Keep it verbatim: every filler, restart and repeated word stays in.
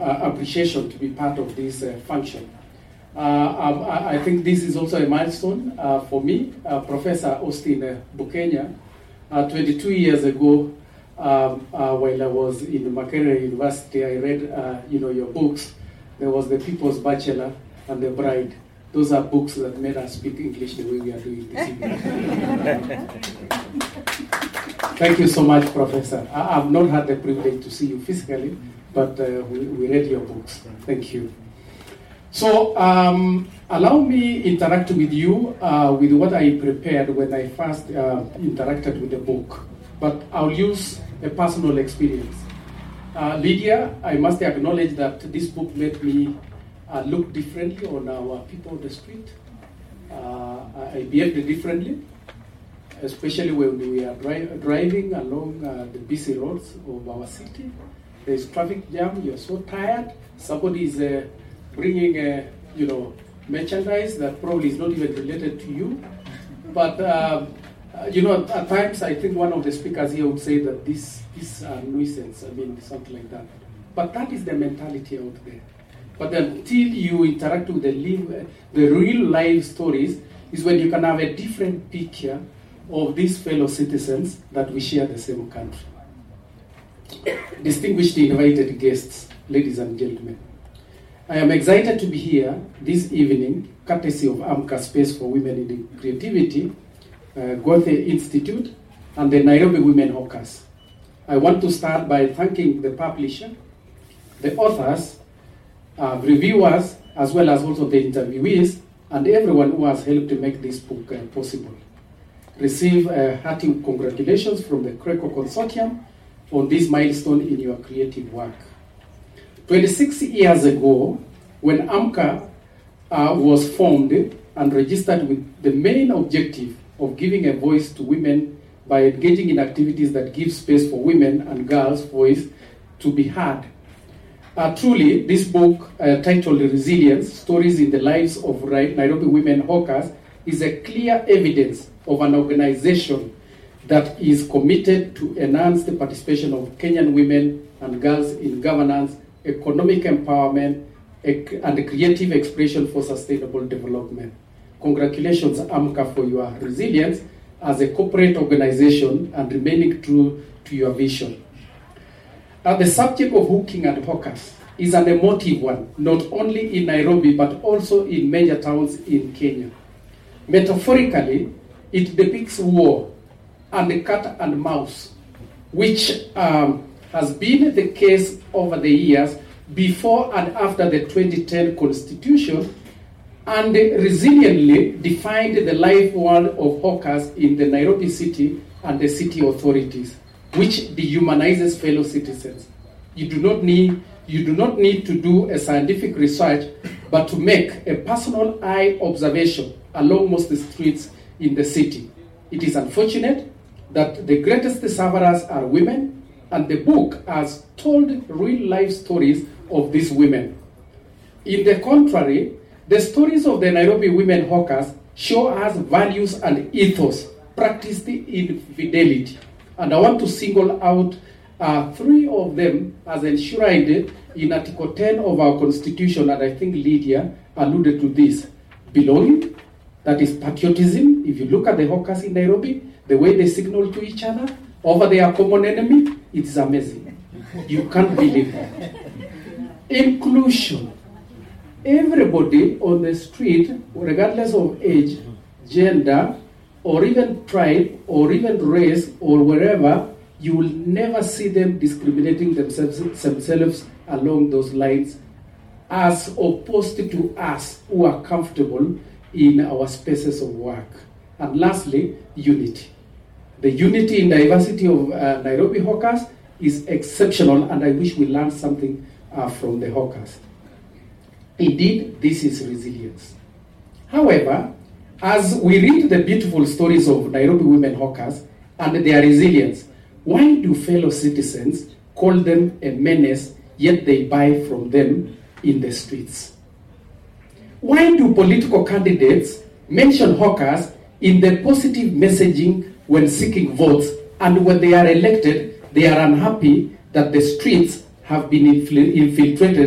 uh, appreciation to be part of this uh, function. Uh, um, I, I think this is also a milestone uh, for me. Uh, Professor Austin uh, Bukenya, uh, twenty-two years ago, um, uh, while I was in Makerere University, I read uh, you know, your books. There was The People's Bachelor and The Bride. Those are books that made us speak English the way we are doing this evening. Thank you so much, Professor. I have not had the privilege to see you physically, but uh, we, we read your books. Thank you. So um, allow me interact with you uh, with what I prepared when I first uh, interacted with the book. But I'll use a personal experience. Uh, Lydia, I must acknowledge that this book made me uh, look differently on our people on the street. Uh, I behaved differently, especially when we are dri- driving along uh, the busy roads of our city. There's traffic jam, you're so tired, somebody is uh, bringing uh, you know, merchandise that probably is not even related to you. But um, uh, you know, at times I think one of the speakers here would say that this is a nuisance, I mean, something like that. But that is the mentality out there. But until you interact with the, live, the real life stories is when you can have a different picture of these fellow citizens that we share the same country. Distinguished invited guests, ladies and gentlemen, I am excited to be here this evening, courtesy of AMCA Space for Women in Creativity, uh, Goethe Institute, and the Nairobi Women Hawkers. I want to start by thanking the publisher, the authors, uh, reviewers, as well as also the interviewees, and everyone who has helped to make this book uh, possible. Receive uh, hearty congratulations from the CRECO Consortium on this milestone in your creative work. twenty-six years ago, when AMCA uh, was formed and registered with the main objective of giving a voice to women by engaging in activities that give space for women and girls' voice to be heard. Uh, truly, this book, uh, titled Resilience, Stories in the Lives of Nairobi Women Hawkers, is a clear evidence of an organization that is committed to enhance the participation of Kenyan women and girls in governance, economic empowerment, and the creative expression for sustainable development. Congratulations, AMCA, for your resilience as a corporate organization and remaining true to your vision. Uh, the subject of hooking and hawkers is an emotive one, not only in Nairobi, but also in major towns in Kenya. Metaphorically, it depicts war and the cat and mouse, which um, has been the case over the years before and after the twenty ten Constitution, and resiliently defined the life world of hawkers in the Nairobi city and the city authorities, which dehumanizes fellow citizens. You do not need, you do not need to do a scientific research, but to make a personal eye observation along most streets in the city. It is unfortunate that the greatest sufferers are women, and the book has told real life stories of these women. In the contrary, the stories of the Nairobi women hawkers show us values and ethos practiced in fidelity. And I want to single out uh, three of them as enshrined in Article ten of our Constitution, and I think Lydia alluded to this. Belonging, that is patriotism. If you look at the hawkers in Nairobi, the way they signal to each other over their common enemy, it is amazing. You can't believe that. Inclusion. Everybody on the street, regardless of age, gender, or even tribe, or even race, or wherever, you will never see them discriminating themselves, themselves along those lines, as opposed to us who are comfortable in our spaces of work. And lastly, unity. The unity in diversity of uh, Nairobi hawkers is exceptional, and I wish we learned something uh, from the hawkers. Indeed, this is resilience. However, as we read the beautiful stories of Nairobi women hawkers and their resilience, why do fellow citizens call them a menace, yet they buy from them in the streets? Why do political candidates mention hawkers in the positive messaging when seeking votes, and when they are elected, they are unhappy that the streets have been infil- infiltrated